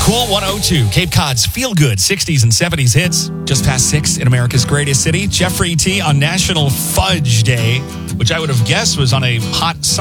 Cool 102, Cape Cod's feel-good 60s and 70s hits. Just past 6 in America's greatest city. Jeffrey T. on National Fudge Day, which I would have guessed was on a hot